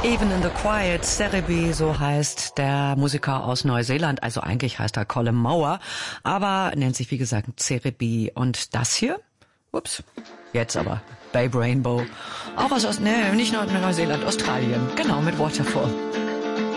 Even in the Quiet, Cerebi, so heißt der Musiker aus Neuseeland. Also eigentlich heißt er Colin Mower, aber nennt sich wie gesagt Cerebi. Und das hier, ups, jetzt aber Babe Rainbow, auch nicht nur Neuseeland, Australien, genau, mit Waterfall.